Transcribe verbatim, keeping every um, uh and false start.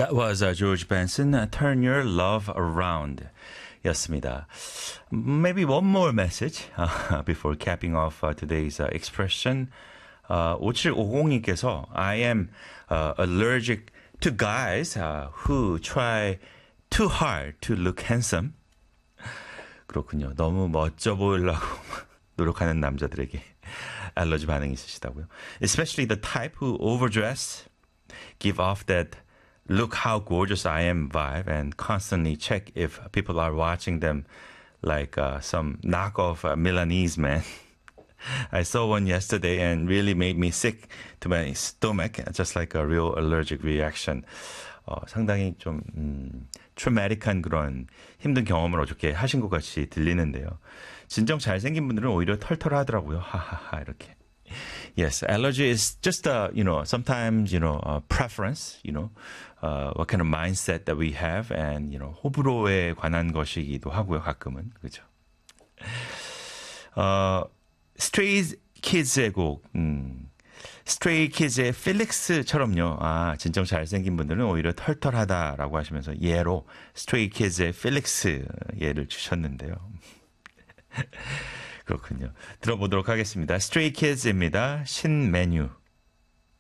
That was uh, George Benson, uh, Turn Your Love Around. 였습니다. Maybe one more message uh, before capping off uh, today's uh, expression. Uh, 오칠오공님께서 I am uh, allergic to guys uh, who try too hard to look handsome. 그렇군요. 너무 멋져 보이려고 노력하는 남자들에게 알러지 반응이 있으시다고요. Especially the type who overdress, give off that look how gorgeous I am vibe and constantly check if people are watching them like uh, some knockoff uh, Milanese man. I saw one yesterday and really made me sick to my stomach, just like a real allergic reaction. 어, 상당히 좀 음, 트라우마틱한 그런 힘든 경험을 어저께 하신 것 같이 들리는데요. 진정 잘생긴 분들은 오히려 털털하더라고요. 하하하 이렇게. Yes, allergy is just a, you know, sometimes, you know, a preference, you know, uh, what kind of mindset that we have and, you know, 호불호에 관한 것이기도 하고요, 가끔은. 그렇죠. 어, Stray Kids의 곡, 음, Stray Kids의 필릭스처럼요. 아, 진정 잘생긴 분들은 오히려 털털하다라고 하시면서 예로 Stray Kids의 필릭스 예를 주셨는데요. 그렇군요. 들어보도록 하겠습니다. Stray Kids입니다. 신메뉴.